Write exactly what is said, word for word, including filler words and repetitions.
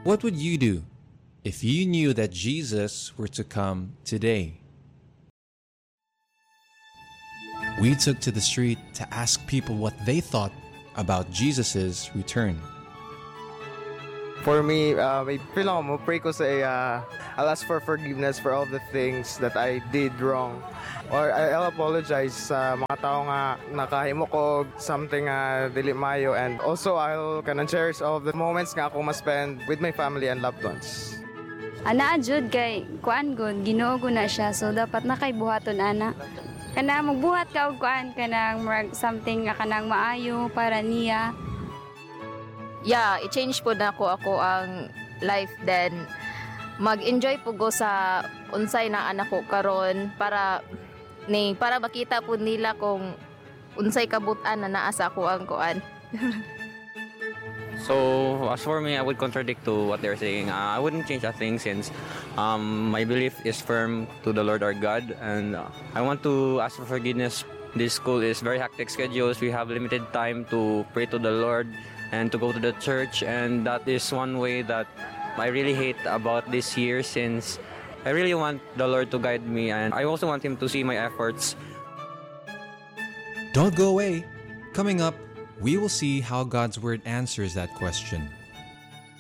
What would you do if you knew that Jesus were to come today? We took to the street to ask people what they thought about Jesus' return. For me, uh, may feel ako mo, pray ko sa uh, I'll ask for forgiveness for all the things that I did wrong. Or I'll apologize sa mga tao nga nakahimo ko something uh, dili mayo, and also I'll kanang cherish all the moments nga ako ma-spend with my family and loved ones. Ana jud kay kuan gud Ginoo gud na siya, so dapat na kay buhaton ana. Kana magbuhat ka og kuan kanang something nga kanang maayo para niya. Yeah, i-change po na ko ako ang life, then mag-enjoy po go sa unsay na anak ko karon para ni para makita po nila kung unsay kabutan na naa sa ako ang kuan. So, as for me, I would contradict to what they're saying. Uh, I wouldn't change a thing since um, my belief is firm to the Lord our God, and uh, I want to ask for forgiveness. This school is very hectic schedules. We have limited time to pray to the Lord and to go to the church, and that is one way that I really hate about this year, since I really want the Lord to guide me, and I also want Him to see my efforts. Don't go away. Coming up, we will see how God's Word answers that question.